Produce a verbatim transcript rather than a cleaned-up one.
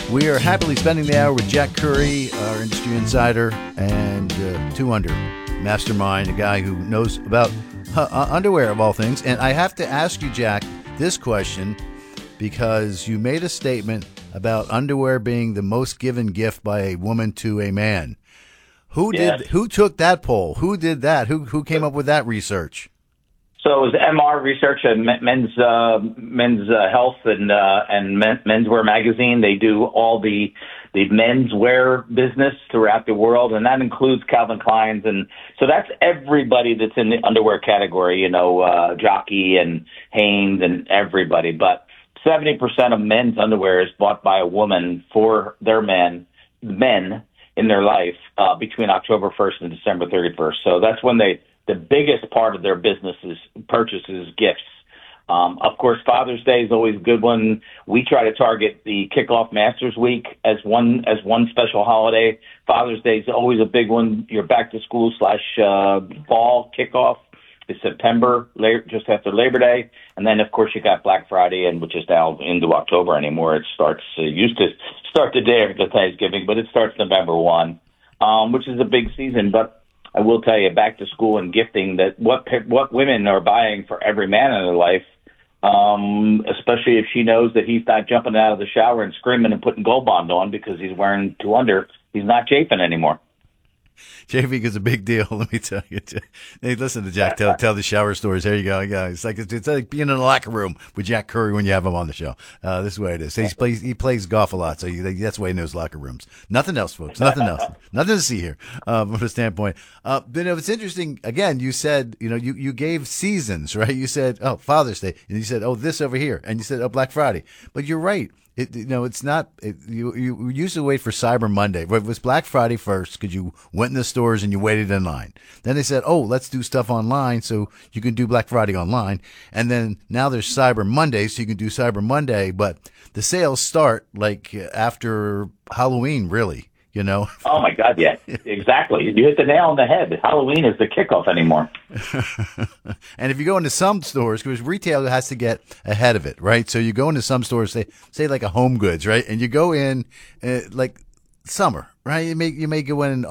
We are happily spending the hour with Jack Curry, our industry insider, and uh, Two Under, mastermind, a guy who knows about uh, underwear of all things. And I have to ask you, Jack, this question, because you made a statement about underwear being the most given gift by a woman to a man. Who Yes. did? Who took that poll? Who did that? Who who came up with that research? So it was M R Research and Men's uh, Men's uh, Health and uh, and Men, Menswear Magazine. They do all the the menswear business throughout the world, and that includes Calvin Klein's, and so that's everybody that's in the underwear category. You know, uh, Jockey and Hanes and everybody. But seventy percent of men's underwear is bought by a woman for their men men in their life uh, between October first and December thirty-first. So that's when they. The biggest part of their business is purchases, gifts. Um, of course, Father's Day is always a good one. We try to target the Kickoff Masters Week as one as one special holiday. Father's Day is always a big one. Your back to school slash uh, fall kickoff is September, just after Labor Day, and then of course you got Black Friday, and which is now into October anymore. It starts uh, used to start the day after Thanksgiving, but it starts November first, um, which is a big season, but. I will tell you, back to school and gifting, that what what women are buying for every man in their life, um, especially if she knows that he's not jumping out of the shower and screaming and putting Gold Bond on because he's wearing two under, he's not chafing anymore. Chafing is a big deal, let me tell you. Hey, listen to Jack tell tell the shower stories. There you go. Yeah, it's like it's, it's like being in a locker room with Jack Curry when you have him on the show. Uh, this is the way it is. He plays he plays golf a lot, so he, that's why he knows locker rooms. Nothing else, folks. Nothing else. Nothing to see here uh, from a standpoint. Uh, but you know, it's interesting. Again, you said you know you, you gave seasons, right? You said oh Father's Day, and you said oh this over here, and you said oh Black Friday. But you're right. It, you know, it's not, it, you, you used to wait for Cyber Monday. It was Black Friday first because you went in the stores and you waited in line. Then they said, oh, let's do stuff online so you can do Black Friday online. And then now there's Cyber Monday, so you can do Cyber Monday. But the sales start like after Halloween, really. You know? Oh, my God, yeah, exactly. You hit the nail on the head. Halloween is the kickoff anymore. And if you go into some stores, because retail has to get ahead of it, right? So you go into some stores, say, say like a Home Goods, right? And you go in uh, like summer, right? You may, you may go in